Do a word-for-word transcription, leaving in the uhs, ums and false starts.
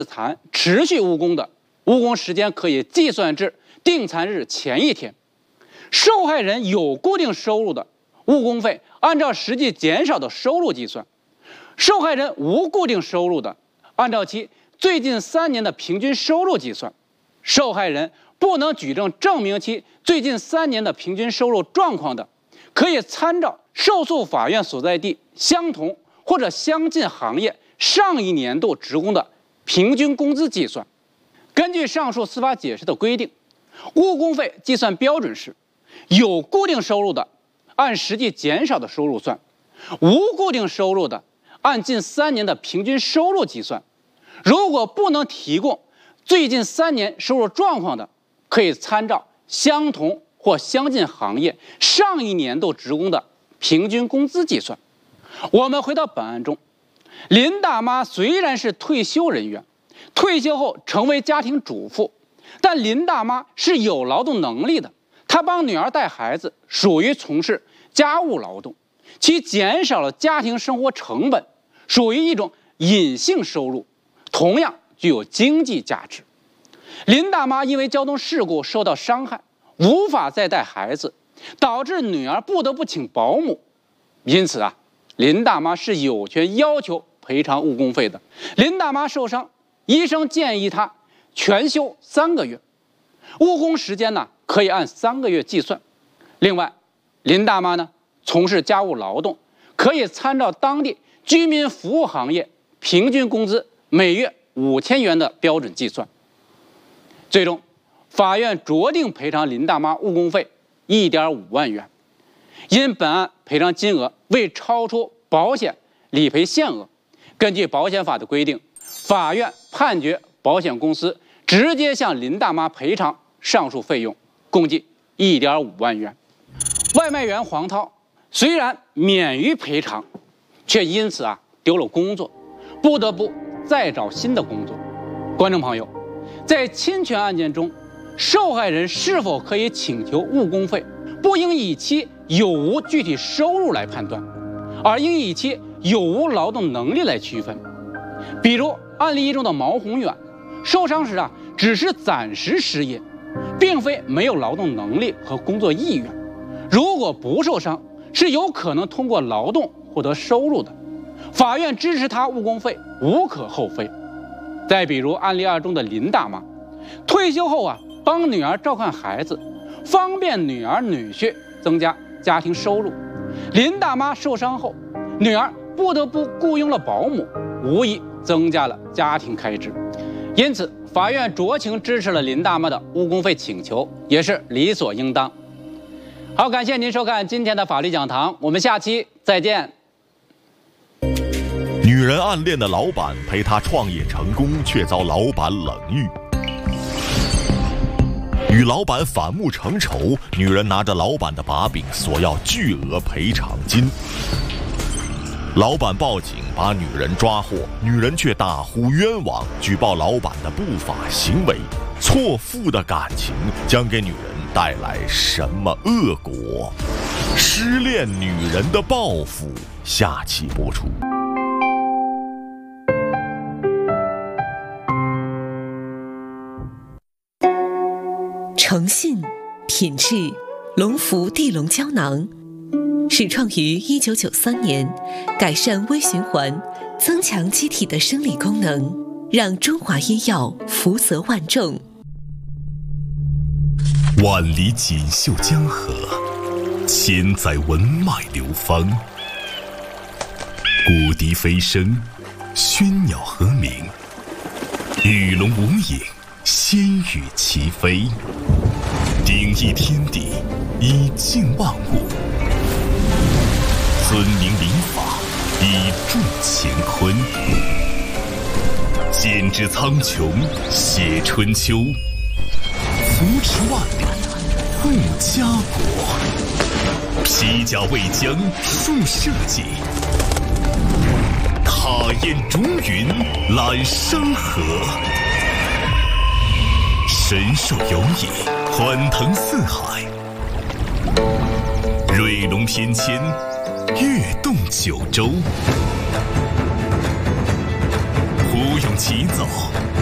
残持续误工的，误工时间可以计算至定残日前一天。受害人有固定收入的，误工费按照实际减少的收入计算；受害人无固定收入的，按照其最近三年的平均收入计算。受害人不能举证证明其最近三年的平均收入状况的，可以参照受诉法院所在地相同或者相近行业上一年度职工的平均工资计算。根据上述司法解释的规定，误工费计算标准是：有固定收入的按实际减少的收入算，无固定收入的按近三年的平均收入计算。如果不能提供最近三年收入状况的，可以参照相同或相近行业上一年度职工的平均工资计算。我们回到本案中，林大妈虽然是退休人员，退休后成为家庭主妇，但林大妈是有劳动能力的，她帮女儿带孩子，属于从事家务劳动，其减少了家庭生活成本，属于一种隐性收入，同样具有经济价值。林大妈因为交通事故受到伤害，无法再带孩子，导致女儿不得不请保姆，因此啊，林大妈是有权要求赔偿误工费的。林大妈受伤，医生建议她全休三个月，误工时间呢可以按三个月计算。另外，林大妈呢从事家务劳动，可以参照当地居民服务行业平均工资每月五千元的标准计算。最终，法院酌定赔偿林大妈误工费一点五万元。因本案赔偿金额未超出保险理赔限额，根据保险法的规定，法院判决保险公司直接向林大妈赔偿上述费用，共计一点五万元。外卖员黄涛虽然免于赔偿，却因此啊丢了工作，不得不再找新的工作。观众朋友，在侵权案件中，受害人是否可以请求误工费，不应以其有无具体收入来判断，而应以其有无劳动能力来区分。比如案例一中的毛宏远，受伤时啊只是暂时失业，并非没有劳动能力和工作意愿。如果不受伤，是有可能通过劳动获得收入的，法院支持他误工费无可厚非。再比如案例二中的林大妈，退休后啊帮女儿照看孩子，方便女儿女婿，增加家庭收入。林大妈受伤后，女儿不得不雇佣了保姆，无疑增加了家庭开支。因此，法院酌情支持了林大妈的误工费请求，也是理所应当。好，感谢您收看今天的法律讲堂，我们下期再见。 女人暗恋的老板陪她创业成功，却遭老板冷遇。与老板反目成仇，女人拿着老板的把柄索要巨额赔偿金。老板报警把女人抓获，女人却大呼冤枉，举报老板的不法行为。错付的感情将给女人带来什么恶果？失恋女人的报复，下期播出。 诚信、品质、龙福地龙胶囊，始创于一九九三年，改善微循环，增强机体的生理功能，让中华医药福泽万众。 万里锦绣江河，千载文脉流芳。谷笛飞声，喧鸟和鸣，与龙无影，仙羽齐飞。顶一天地，以静万物。尊明礼法，以助乾坤。剪纸苍穹，写春秋。扶持万里，护家国。披甲为将，树社稷。踏雁逐云，揽山河。神兽游弋，欢腾四海。瑞龙翩跹，跃动九州。虎有起走。